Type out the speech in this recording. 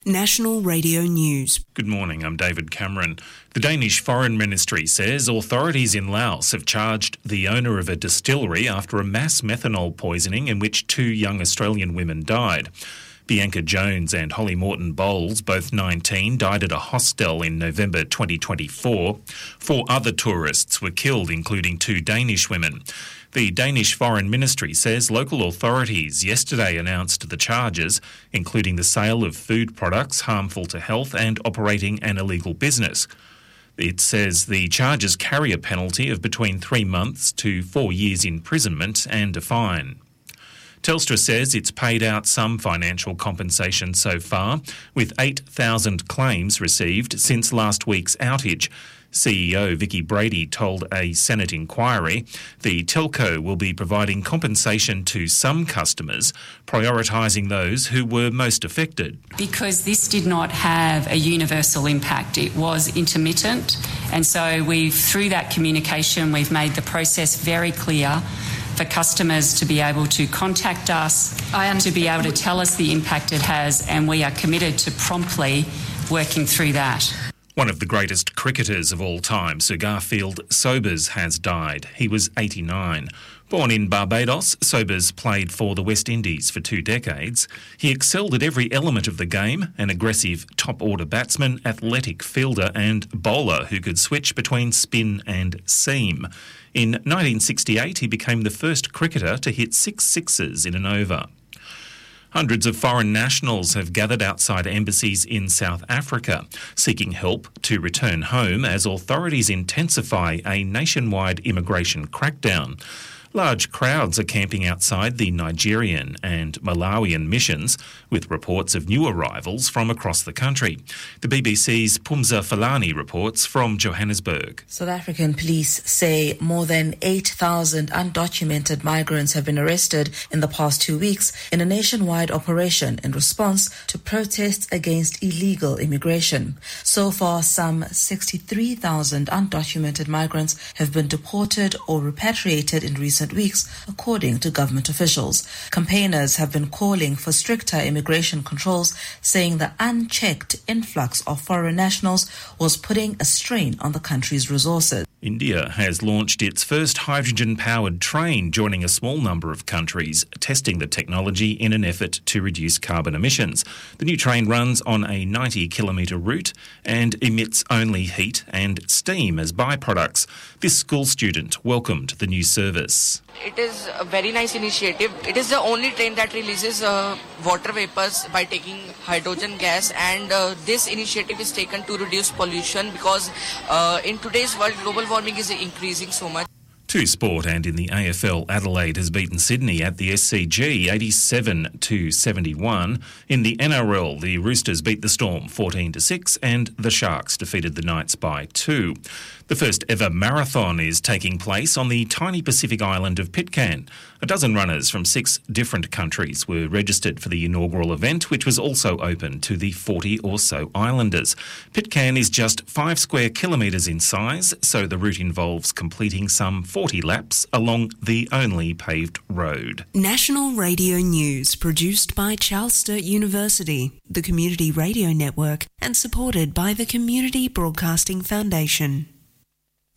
National Radio News. Good morning, I'm David Cameron. The Danish Foreign Ministry says authorities in Laos have charged the owner of a distillery after a mass methanol poisoning in which 2 young Australian women died. Bianca Jones and Holly Morton Bowles, both 19, died at a hostel in November 2024. 4 other tourists were killed, including 2 Danish women. The Danish Foreign Ministry says local authorities yesterday announced the charges, including the sale of food products harmful to health and operating an illegal business. It says the charges carry a penalty of between 3 months to 4 years imprisonment and a fine. Telstra says it's paid out some financial compensation so far, with 8,000 claims received since last week's outage. CEO Vicky Brady told a Senate inquiry the telco will be providing compensation to some customers, prioritising those who were most affected. Because this did not have a universal impact, it was intermittent, and so through that communication, we've made the process very clear for customers to be able to contact us, to be able to tell us the impact it has, and we are committed to promptly working through that. One of the greatest cricketers of all time, Sir Garfield Sobers, has died. He was 89. Born in Barbados, Sobers played for the West Indies for 2 decades. He excelled at every element of the game, an aggressive top-order batsman, athletic fielder and bowler who could switch between spin and seam. In 1968, he became the first cricketer to hit 6 sixes in an over. Hundreds of foreign nationals have gathered outside embassies in South Africa, seeking help to return home as authorities intensify a nationwide immigration crackdown. Large crowds are camping outside the Nigerian and Malawian missions, with reports of new arrivals from across the country. The BBC's Pumza Falani reports from Johannesburg. South African police say more than 8,000 undocumented migrants have been arrested in the past 2 weeks in a nationwide operation in response to protests against illegal immigration. So far, some 63,000 undocumented migrants have been deported or repatriated in recent weeks, according to government officials. Campaigners have been calling for stricter immigration controls, saying the unchecked influx of foreign nationals was putting a strain on the country's resources. India has launched its first hydrogen-powered train, joining a small number of countries testing the technology in an effort to reduce carbon emissions. The new train runs on a 90-kilometre route and emits only heat and steam as byproducts. This school student welcomed the new service. It is a very nice initiative. It is the only train that releases water vapors by taking hydrogen gas, and this initiative is taken to reduce pollution because in today's world, global warming is increasing so much. To sport, and in the AFL, Adelaide has beaten Sydney at the SCG 87-71. In the NRL, the Roosters beat the Storm 14-6 and the Sharks defeated the Knights by 2. The first ever marathon is taking place on the tiny Pacific island of Pitcairn. A dozen runners from 6 different countries were registered for the inaugural event, which was also open to the 40 or so islanders. Pitcairn is just 5 square kilometres in size, so the route involves completing some 40 laps along the only paved road. National Radio News, produced by Charles Sturt University, the Community Radio Network, and supported by the Community Broadcasting Foundation.